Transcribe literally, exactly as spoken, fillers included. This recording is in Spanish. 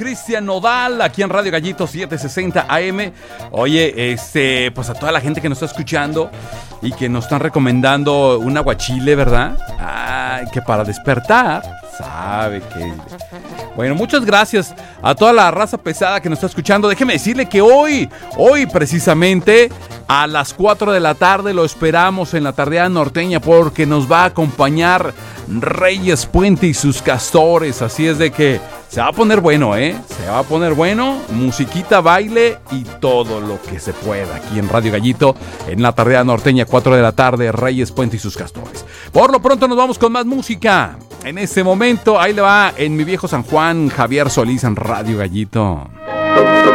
Cristian Nodal, aquí en Radio Gallito setecientos sesenta A M. Oye, este, pues a toda la gente que nos está escuchando y que nos están recomendando un aguachile, ¿verdad? Ay, que para despertar, sabe que... Bueno, muchas gracias a toda la raza pesada que nos está escuchando. Déjeme decirle que hoy, hoy precisamente a las cuatro de la tarde lo esperamos en la tardeada norteña porque nos va a acompañar Reyes Puente y sus castores. Así es de que se va a poner bueno, ¿eh? Se va a poner bueno, musiquita, baile y todo lo que se pueda aquí en Radio Gallito en la tardeada norteña, cuatro de la tarde, Reyes Puente y sus castores. Por lo pronto nos vamos con más música. En este momento, ahí le va en mi viejo San Juan, Javier Solís en Radio Gallito.